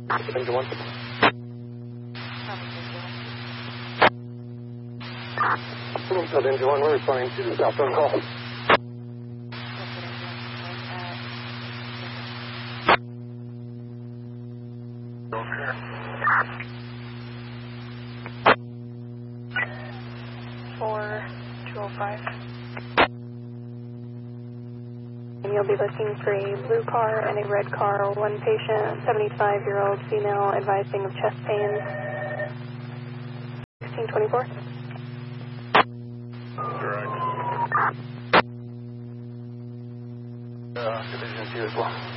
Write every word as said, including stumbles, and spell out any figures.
Engine one. South Engine one, we're responding to the southbound call. four two oh five. And you'll be looking for a blue car and a red car. One patient, seventy-five-year-old female, advising of chest pains. sixteen twenty-four. Correct. Uh, division two as well.